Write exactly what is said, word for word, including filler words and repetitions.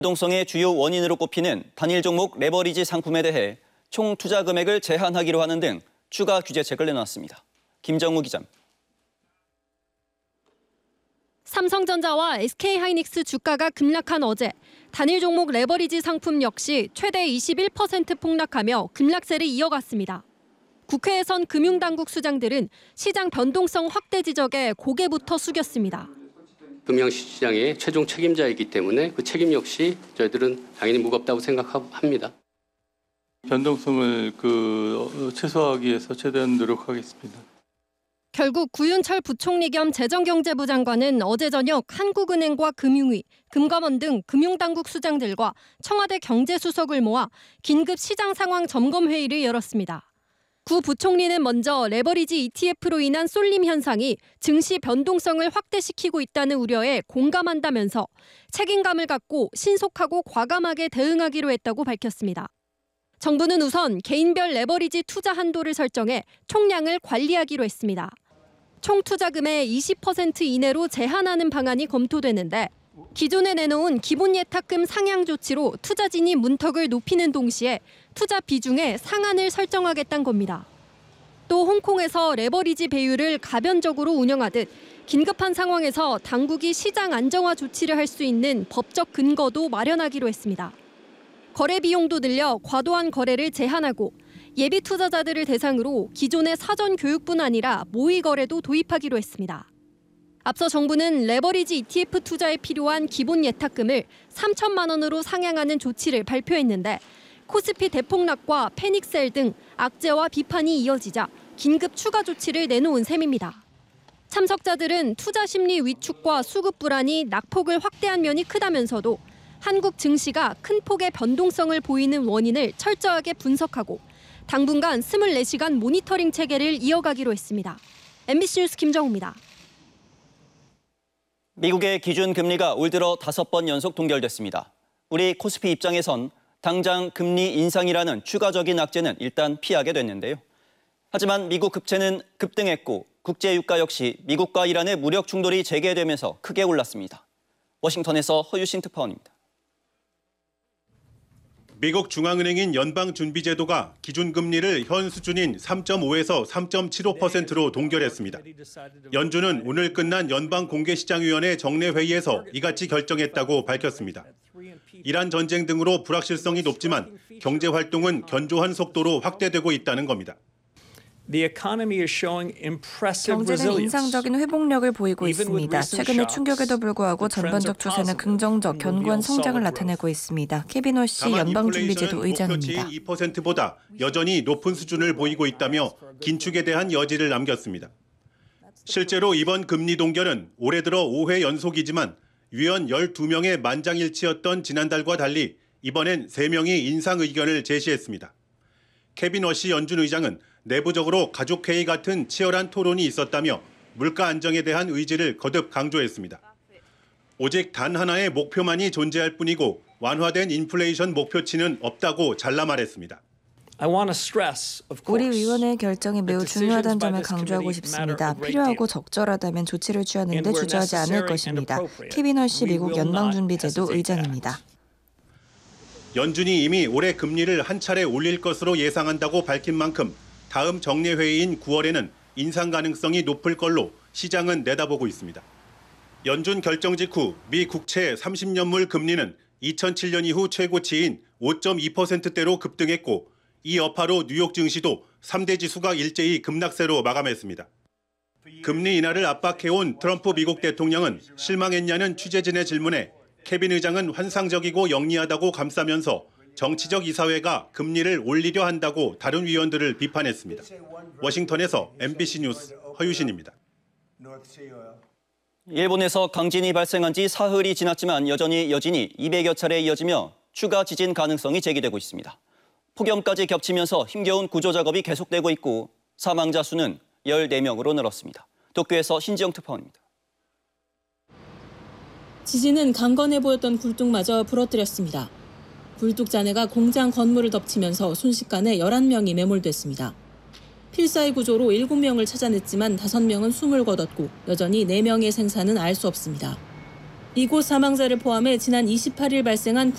변동성의 주요 원인으로 꼽히는 단일 종목 레버리지 상품에 대해 총 투자 금액을 제한하기로 하는 등 추가 규제책을 내놨습니다. 김정우 기자. 삼성전자와 에스케이하이닉스 주가가 급락한 어제 단일 종목 레버리지 상품 역시 최대 이십일 퍼센트 폭락하며 급락세를 이어갔습니다. 국회에선 금융당국 수장들은 시장 변동성 확대 지적에 고개부터 숙였습니다. 금융시장의 최종 책임자이기 때문에 그 책임 역시 저희들은 당연히 무겁다고 생각합니다. 변동성을 그 최소화하기 위해서 최대한 노력하겠습니다. 결국 구윤철 부총리 겸 재정경제부 장관은 어제 저녁 한국은행과 금융위, 금감원 등 금융당국 수장들과 청와대 경제수석을 모아 긴급 시장 상황 점검 회의를 열었습니다. 구 부총리는 먼저 레버리지 이티에프로 인한 쏠림 현상이 증시 변동성을 확대시키고 있다는 우려에 공감한다면서 책임감을 갖고 신속하고 과감하게 대응하기로 했다고 밝혔습니다. 정부는 우선 개인별 레버리지 투자 한도를 설정해 총량을 관리하기로 했습니다. 총 투자금의 이십 퍼센트 이내로 제한하는 방안이 검토되는데 기존에 내놓은 기본 예탁금 상향 조치로 투자진이 문턱을 높이는 동시에 투자 비중의 상한을 설정하겠다는 겁니다. 또 홍콩에서 레버리지 배율을 가변적으로 운영하듯 긴급한 상황에서 당국이 시장 안정화 조치를 할 수 있는 법적 근거도 마련하기로 했습니다. 거래 비용도 늘려 과도한 거래를 제한하고 예비 투자자들을 대상으로 기존의 사전 교육뿐 아니라 모의 거래도 도입하기로 했습니다. 앞서 정부는 레버리지 이티에프 투자에 필요한 기본 예탁금을 삼천만 원으로 상향하는 조치를 발표했는데 코스피 대폭락과 패닉셀 등 악재와 비판이 이어지자 긴급 추가 조치를 내놓은 셈입니다. 참석자들은 투자 심리 위축과 수급 불안이 낙폭을 확대한 면이 크다면서도 한국 증시가 큰 폭의 변동성을 보이는 원인을 철저하게 분석하고 당분간 이십사 시간 모니터링 체계를 이어가기로 했습니다. 엠비씨 뉴스 김정우입니다. 미국의 기준금리가 올 들어 다섯 번 연속 동결됐습니다. 우리 코스피 입장에선 당장 금리 인상이라는 추가적인 악재는 일단 피하게 됐는데요. 하지만 미국 급체는 급등했고 국제유가 역시 미국과 이란의 무력 충돌이 재개되면서 크게 올랐습니다. 워싱턴에서 허유신 특파원입니다. 미국 중앙은행인 연방준비제도가 기준금리를 현 수준인 삼 점 오에서 삼 점 칠오 퍼센트로 동결했습니다. 연준은 오늘 끝난 연방공개시장위원회 정례회의에서 이같이 결정했다고 밝혔습니다. 이란 전쟁 등으로 불확실성이 높지만 경제활동은 견조한 속도로 확대되고 있다는 겁니다. 경제는 인상적인 회복력을 보이고 있습니다. 최근의 충격에도 불구하고 전반적 추세는 긍정적, 견고한 성장을 나타내고 있습니다. 케빈 워시 연방준비제도 의장입니다. 이 퍼센트보다 여전히 높은 수준을 보이고 있다며 긴축에 대한 여지를 남겼습니다. 실제로 이번 금리 동결은 올해 들어 오 회 연속이지만 위원 열두 명의 만장일치였던 지난달과 달리 이번엔 세 명이 인상 의견을 제시했습니다. 케빈 워시 연준 의장은 내부적으로 가족회의 같은 치열한 토론이 있었다며 물가 안정에 대한 의지를 거듭 강조했습니다. 오직 단 하나의 목표만이 존재할 뿐이고 완화된 인플레이션 목표치는 없다고 잘라 말했습니다. 우리 위원회의 결정이 매우 중요하다는 점을 강조하고 싶습니다. 필요하고 적절하다면 조치를 취하는 데 주저하지 않을 것입니다. 케빈 워시 미국 연방준비제도 의장입니다. 연준이 이미 올해 금리를 한 차례 올릴 것으로 예상한다고 밝힌 만큼 다음 정례회의인 구월에는 인상 가능성이 높을 걸로 시장은 내다보고 있습니다. 연준 결정 직후 미 국채 삼십 년물 금리는 이천칠 년 이후 최고치인 오 점 이 퍼센트대로 급등했고 이 여파로 뉴욕 증시도 삼 대 지수가 일제히 급락세로 마감했습니다. 금리 인하를 압박해온 트럼프 미국 대통령은 실망했냐는 취재진의 질문에 케빈 의장은 환상적이고 영리하다고 감싸면서 정치적 이사회가 금리를 올리려 한다고 다른 위원들을 비판했습니다. 워싱턴에서 엠비씨 뉴스 허유신입니다. 일본에서 강진이 발생한 지 사흘이 지났지만 여전히 여진이 이백여 차례 이어지며 추가 지진 가능성이 제기되고 있습니다. 폭염까지 겹치면서 힘겨운 구조 작업이 계속되고 있고 사망자 수는 열네 명으로 늘었습니다. 도쿄에서 신지영 특파원입니다. 지진은 강건해 보였던 굴뚝마저 부러뜨렸습니다. 굴뚝 잔해가 공장 건물을 덮치면서 순식간에 열한 명이 매몰됐습니다. 필사의 구조로 일곱 명을 찾아냈지만 다섯 명은 숨을 거뒀고 여전히 네 명의 생사는 알 수 없습니다. 이곳 사망자를 포함해 지난 이십팔 일 발생한